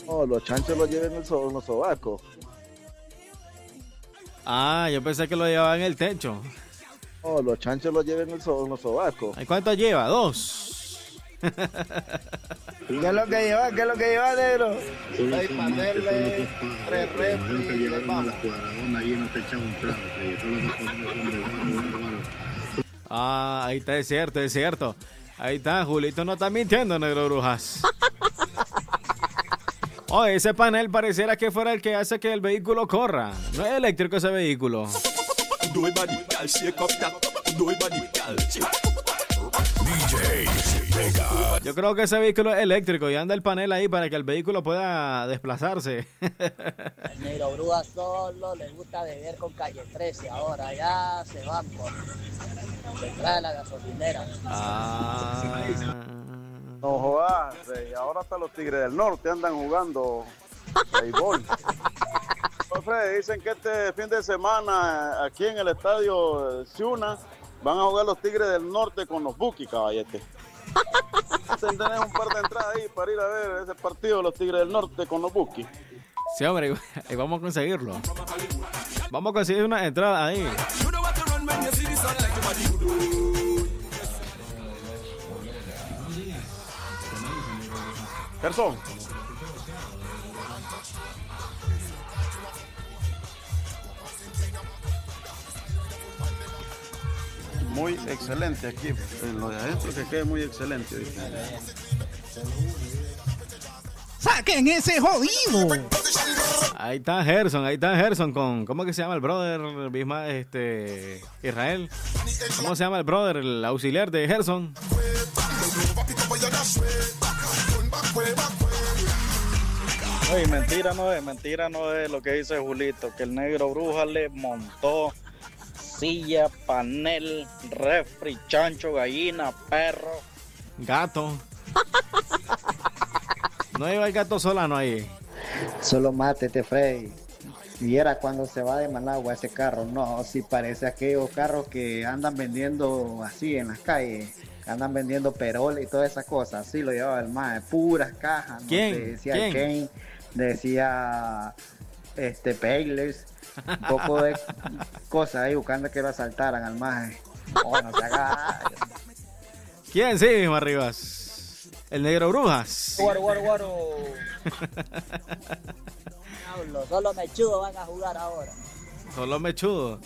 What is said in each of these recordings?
No, los chanchos los llevan en los sobacos. Ah, yo pensé que lo llevaba en el techo. No, los chanchos los llevan en los sobacos. ¿Y cuánto lleva? 2. ¿Qué es lo que lleva? ¿Qué es lo que lleva, negro? Hay paneles, 3 refri, vamos. Ah, ahí está, es cierto, es cierto. Ahí está, Julito no está mintiendo, Negro Brujas. Oye, ese panel pareciera que fuera el que hace que el vehículo corra. No es eléctrico ese vehículo. Yo creo que ese vehículo es eléctrico y anda el panel ahí para que el vehículo pueda desplazarse. El Negro Brujas solo le gusta beber con Calle 13. Ahora ya se van por detrás de la gasolinera. No jodas, Freddy, ahora hasta los Tigres del Norte andan jugando béisbol. Pues, Freddy, dicen que este fin de semana aquí en el estadio Ciuna van a jugar los Tigres del Norte con los Buki, caballete. Tenés un par de entradas ahí para ir a ver ese partido de los Tigres del Norte con los Buki. Sí, hombre, y vamos a conseguirlo. Vamos a conseguir una entrada ahí. Gerson. Muy excelente aquí, en lo de adentro que quede muy excelente. ¡Saquen ese jodido! Ahí está Gerson con, ¿cómo que se llama el brother? Bisma, Israel. ¿Cómo se llama el brother, el auxiliar de Gerson? Oye, mentira no es lo que dice Julito, que el Negro Bruja le montó silla, panel, refri, chancho, gallina, perro, gato. No iba el gato Solano ahí. Solo mátete, Freddy. Viera cuando se va de Managua ese carro. No, si parece aquellos carros que andan vendiendo así en las calles. Andan vendiendo perol y todas esas cosas. Así lo llevaba el mae. Puras cajas. ¿No? ¿Quién? Decía ¿Quién? Kane, decía Payless. Un poco de cosas ahí buscando que lo asaltaran al mae. Oh, no se haga. ¿Quién? Sí, mismo Arribas. El Negro Brujas. Guaro. Solo mechudos van a jugar ahora. Solo mechudo.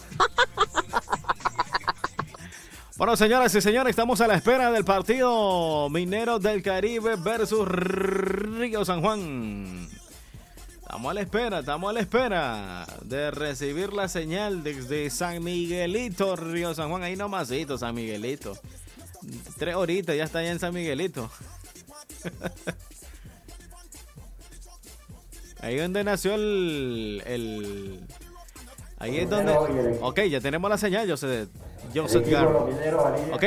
Bueno, señoras y señores, estamos a la espera del partido Mineros del Caribe versus Río San Juan. Estamos a la espera de recibir la señal desde San Miguelito, Río San Juan. Ahí nomasito, San Miguelito. 3 horitas, ya está allá en San Miguelito. Ahí donde nació ahí es donde... Ok, ya tenemos la señal, Joseph Garro. Ok,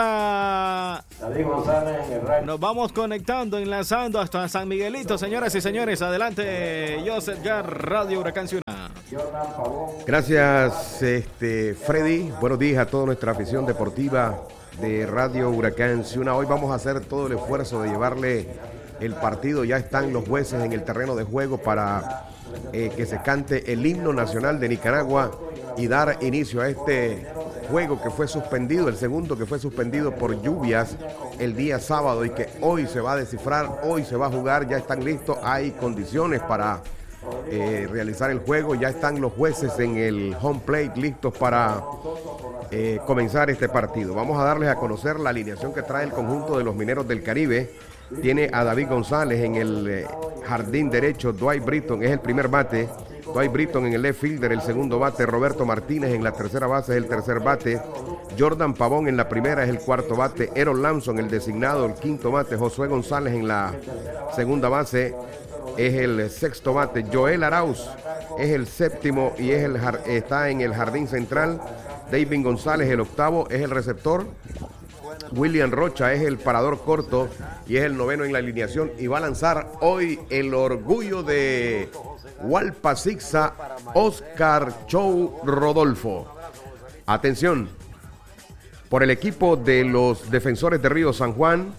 nos vamos conectando, enlazando hasta San Miguelito, señoras y señores. Adelante, Joseph Garro, Radio Huracán Ciuna. Gracias, Freddy. Buenos días a toda nuestra afición deportiva de Radio Huracán Ciuna. Hoy vamos a hacer todo el esfuerzo de llevarle el partido. Ya están los jueces en el terreno de juego para que se cante el himno nacional de Nicaragua y dar inicio a este juego que fue suspendido, el segundo que fue suspendido por lluvias el día sábado y que hoy se va a descifrar, hoy se va a jugar. Ya están listos, hay condiciones para realizar el juego, ya están los jueces en el home plate listos para comenzar este partido. Vamos a darles a conocer la alineación que trae el conjunto de los Mineros del Caribe. Tiene a David González en el jardín derecho, Dwight Britton es el primer bate, Dwight Britton en el left fielder, el segundo bate, Roberto Martínez en la tercera base es el tercer bate, Jordan Pavón en la primera es el cuarto bate, Aaron Lamson el designado, el quinto bate, Josué González en la segunda base es el sexto bate, Joel Arauz es el séptimo y está en el jardín central, David González el octavo es el receptor, William Rocha es el parador corto y es el noveno en la alineación y va a lanzar hoy el orgullo de Walpasixa, Oscar Chou Rodolfo. Atención, por el equipo de los Defensores de Río San Juan,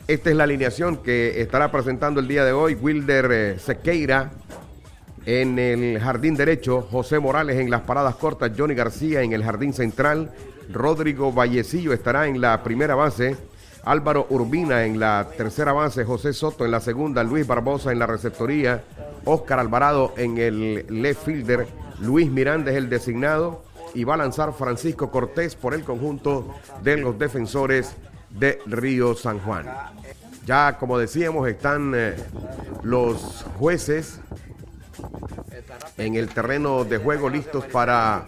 esta es la alineación que estará presentando el día de hoy. Wilder Sequeira en el jardín derecho, José Morales en las paradas cortas, Johnny García en el jardín central, Rodrigo Vallecillo estará en la primera base, Álvaro Urbina en la tercera base, José Soto en la segunda, Luis Barbosa en la receptoría, Oscar Alvarado en el left fielder, Luis Miranda es el designado y va a lanzar Francisco Cortés por el conjunto de los defensores de Río San Juan. Ya como decíamos están los jueces en el terreno de juego listos para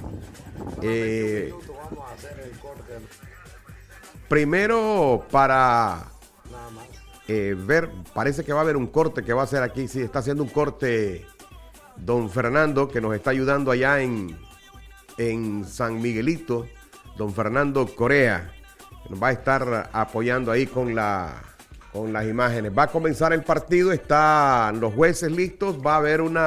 primero para ver, parece que va a haber un corte que va a hacer aquí, sí, está haciendo un corte don Fernando que nos está ayudando allá en San Miguelito, don Fernando Corea, nos va a estar apoyando ahí con las imágenes. Va a comenzar el partido, están los jueces listos, va a haber un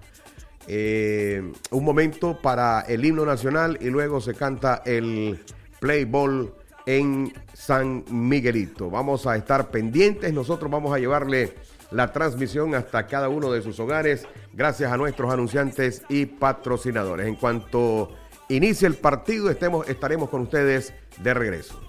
momento para el himno nacional y luego se canta el play ball en San Miguelito. Vamos a estar pendientes, nosotros vamos a llevarle la transmisión hasta cada uno de sus hogares, gracias a nuestros anunciantes y patrocinadores. En cuanto inicie el partido, estaremos con ustedes de regreso.